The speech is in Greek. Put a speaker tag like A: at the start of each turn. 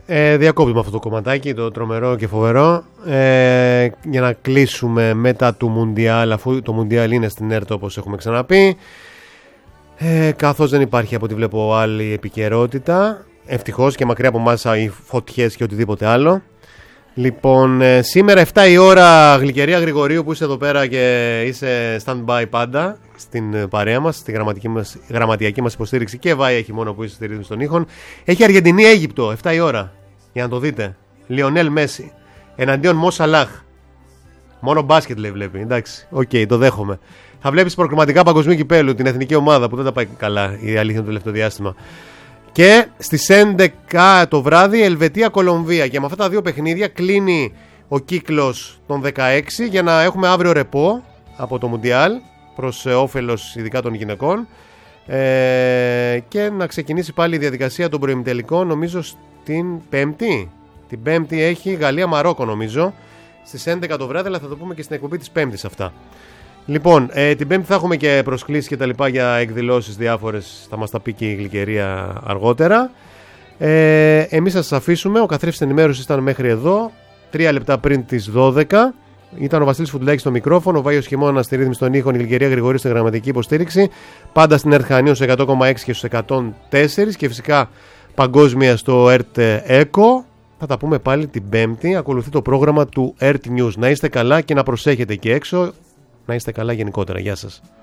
A: Διακόπτουμε αυτό το κομματάκι, το τρομερό και φοβερό, για να κλείσουμε μετά του Μουντιάλ, αφού το Μουντιάλ είναι στην ΕΡΤ όπως έχουμε ξαναπεί, καθώς δεν υπάρχει από ό,τι βλέπω άλλη επικαιρότητα, ευτυχώς, και μακριά από εμάς οι φωτιές και οτιδήποτε άλλο. Λοιπόν, σήμερα 7 η ώρα, Γλυκερία Γρηγορίου, που είσαι εδώ πέρα και είσαι stand-by πάντα στην παρέα μας, στη γραμματιακή μας υποστήριξη, και Βάη έχει μόνο που είσαι στη ρύθμιση των ήχων. Έχει Αργεντινή-Αίγυπτο, 7 η ώρα, για να το δείτε. Λιονέλ Μέση εναντίον Μο Σαλάχ. Μόνο μπάσκετ λέει βλέπει, εντάξει, το δέχομαι. Θα βλέπεις προκριματικά παγκοσμίου κυπέλου, την εθνική ομάδα που δεν τα πάει καλά, η αλήθεια το τελευταίο διάστημα. Και στις 11 το βράδυ Ελβετία-Κολομβία. Και με αυτά τα δύο παιχνίδια κλείνει ο κύκλος των 16 για να έχουμε αύριο ρεπό από το Μουντιάλ, προς όφελος ειδικά των γυναικών, και να ξεκινήσει πάλι η διαδικασία των προημιτελικών, νομίζω στην Πέμπτη. Την Πέμπτη έχει Γαλλία-Μαρόκο νομίζω στις 11 το βράδυ, αλλά θα το πούμε και στην εκπομπή της Πέμπτης αυτά. Λοιπόν, την Πέμπτη θα έχουμε και προσκλήσεις και τα λοιπά για εκδηλώσεις διάφορες, θα μας τα πει και η Γλυκερία αργότερα. Εμείς θα σας αφήσουμε, ο καθρέφτης ενημέρωσης ήταν μέχρι εδώ, 3 λεπτά πριν τις 12. Ήταν ο Βασίλης Φουντουλάκης στο μικρόφωνο, ο Βάιος Χειμώνας στη ρύθμιση των ήχων, η Γλυκερία Γρηγορίου στη γραμματική υποστήριξη. Πάντα στην ΕΡΤ Χανίων στο 100,6 και στους 104 και φυσικά παγκόσμια στο ΕΡΤ ΕΚΟ. Θα τα πούμε πάλι την Πέμπτη. Ακολουθεί το πρόγραμμα του ΕΡΤ News. Να είστε καλά και να προσέχετε εκεί έξω. Να είστε καλά γενικότερα. Γεια σας.